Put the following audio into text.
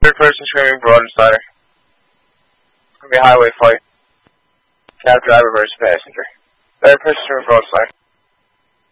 Third person screaming broadside. It's gonna be a highway fight. Cab driver versus passenger. Third person screaming broadside.